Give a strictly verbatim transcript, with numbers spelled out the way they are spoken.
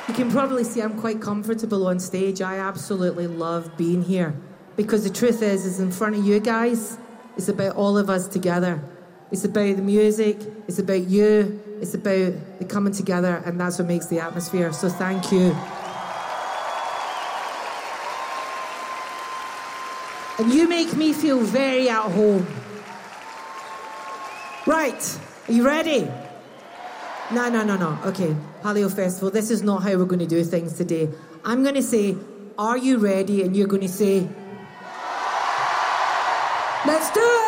You can probably see I'm quite comfortable on stage. I absolutely love being here. Because the truth is, is in front of you guys, it's about all of us together. It's about the music, it's about you, it's about the coming together, and that's what makes the atmosphere. So thank you. And you make me feel very at home. Right, are you ready? No, no, no, no. Okay, Hallyo Festival, this is not how we're going to do things today. I'm going to say, are you ready? And you're going to say, let's do it!